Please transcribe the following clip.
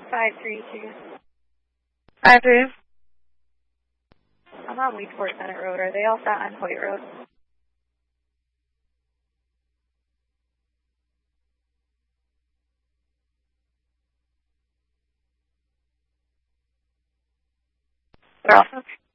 532. 53. I'm on Weedport Senate Road. Are they all set on Hoyt Road? They're all set.